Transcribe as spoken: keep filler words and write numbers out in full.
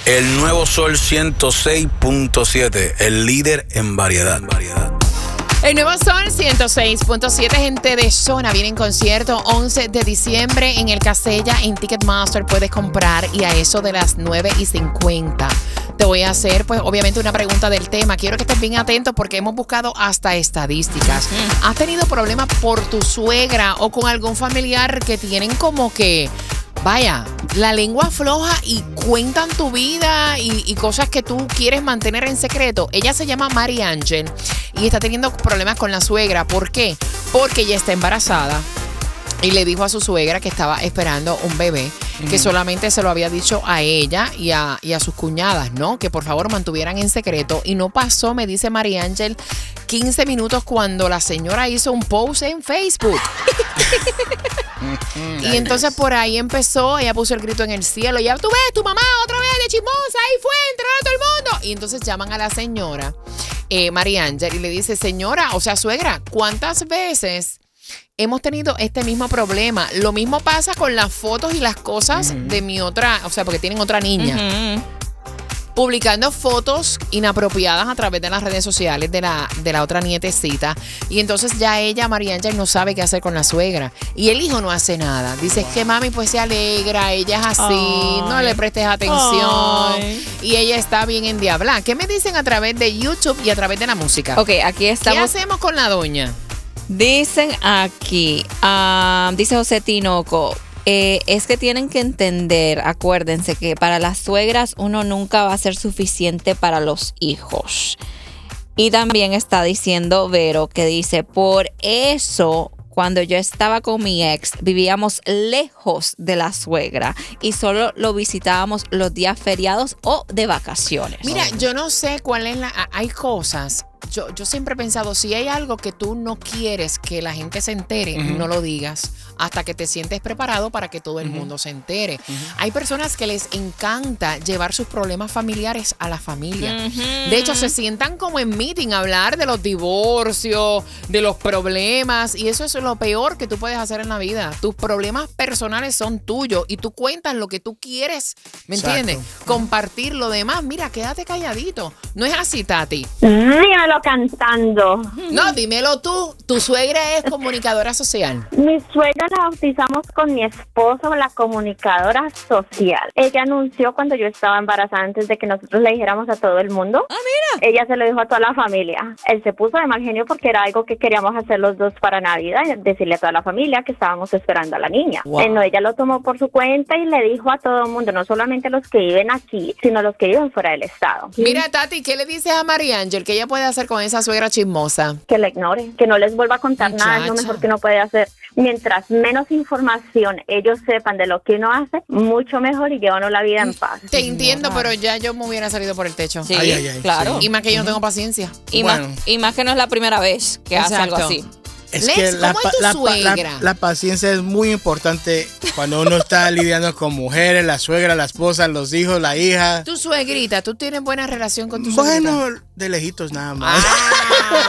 El nuevo Sol ciento seis punto siete, el líder en variedad. variedad. El nuevo Sol ciento seis punto siete, gente de zona, viene en concierto once de diciembre en el Casella, en Ticketmaster puedes comprar, y a eso de las nueve y cincuenta te voy a hacer, pues obviamente, una pregunta del tema. Quiero que estés bien atento porque hemos buscado hasta estadísticas. Mm. ¿Has tenido problemas por tu suegra o con algún familiar que tienen como que, vaya, la lengua floja y cuentan tu vida y, y cosas que tú quieres mantener en secreto? Ella se llama Mary Angel y está teniendo problemas con la suegra. ¿Por qué? Porque ella está embarazada y le dijo a su suegra que estaba esperando un bebé, uh-huh. que solamente se lo había dicho a ella y a, y a sus cuñadas, ¿no? Que por favor mantuvieran en secreto. Y no pasó, me dice Mary Angel, quince minutos cuando la señora hizo un post en Facebook. Y entonces por ahí empezó, ella puso el grito en el cielo. Ya tú ves, tu mamá otra vez de chismosa, ahí fue, entró a todo el mundo. Y entonces llaman a la señora, eh, Mary Angel, y le dice, señora, o sea, suegra, ¿cuántas veces hemos tenido este mismo problema? Lo mismo pasa con las fotos y las cosas uh-huh. de mi otra, o sea, porque tienen otra niña. Uh-huh. Publicando fotos inapropiadas a través de las redes sociales de la, de la otra nietecita. Y entonces ya ella, Mary Angel, no sabe qué hacer con la suegra. Y el hijo no hace nada. Dice wow. que mami pues se alegra, ella es así, ay, no le prestes atención. Ay. Y ella está bien endiablada. ¿Qué me dicen a través de YouTube y a través de la música? Ok, aquí estamos. ¿Qué hacemos con la doña? Dicen aquí, uh, dice José Tinoco, eh, es que tienen que entender, acuérdense que para las suegras uno nunca va a ser suficiente para los hijos. Y también está diciendo Vero, que dice, por eso cuando yo estaba con mi ex vivíamos lejos de la suegra y solo lo visitábamos los días feriados o de vacaciones. Mira, yo no sé cuál es la... Hay cosas... Yo, yo siempre he pensado, si hay algo que tú no quieres que la gente se entere, uh-huh. no lo digas hasta que te sientes preparado para que todo el uh-huh. mundo se entere. Uh-huh. Hay personas que les encanta llevar sus problemas familiares a la familia. Uh-huh. De hecho, se sientan como en meeting, hablar de los divorcios, de los problemas, y eso es lo peor que tú puedes hacer en la vida. Tus problemas personales son tuyos y tú cuentas lo que tú quieres, ¿me Exacto. entiendes? Compartir lo demás. Mira, quédate calladito. No es así, Tati. Dímelo cantando. No, dímelo tú. Tu suegra es comunicadora social. Mi suegra la bautizamos con mi esposo, la comunicadora social. Ella anunció cuando yo estaba embarazada, antes de que nosotros le dijéramos a todo el mundo. Ah, mira. Ella se lo dijo a toda la familia. Él se puso de mal genio porque era algo que queríamos hacer los dos para Navidad, decirle a toda la familia que estábamos esperando a la niña. Wow. Eh, no, ella lo tomó por su cuenta y le dijo a todo el mundo, no solamente a los que viven aquí, sino a los que viven fuera del estado. Mira, Tati, ¿qué le dices a Mary Angel? ¿Qué ella puede hacer con esa suegra chismosa? Que la ignore, que no les vuelva a contar Muchacha. nada, es lo mejor que uno puede hacer. Mientras menos información ellos sepan de lo que uno hace, mucho mejor, y llevan la vida en paz. Te entiendo, pero ya yo me hubiera salido por el techo. Sí, ay, ay, ay, claro. Sí. Y más que yo no tengo paciencia. Y, bueno. más, y más que no es la primera vez que Exacto. hace algo así. Es Les, que la, ¿cómo es tu la, suegra? La, la paciencia es muy importante cuando uno está lidiando con mujeres, la suegra, la esposa, los hijos, la hija. Tu suegrita, ¿tú tienes buena relación con tu suegra? Bueno, de lejitos nada más. Ah,